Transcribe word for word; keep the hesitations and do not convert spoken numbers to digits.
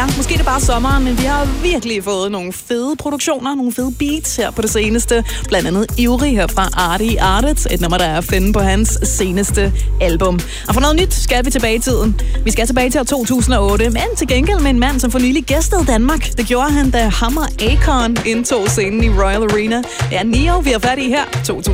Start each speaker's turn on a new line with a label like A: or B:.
A: ja, måske det er bare sommeren, men vi har virkelig fået nogle fede produktioner, nogle fede beats her på det seneste. Blandt andet Ivrig her fra Artie Artet, et nummer, der er at finde på hans seneste album. Og for noget nyt skal vi tilbage i tiden. Vi skal tilbage til år to tusind og otte, men til gengæld med en mand, som for nylig gæstede Danmark. Det gjorde han, da Hammer Akon indtog scenen i Royal Arena. Det er Nio, vi har fat i her. to tusind